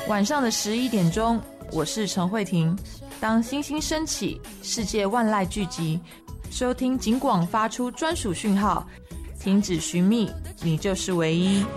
晚上的11点钟，我是陈慧婷。当星星升起，世界万籁俱寂，收听警广发出专属讯号，停止寻觅，你就是唯一。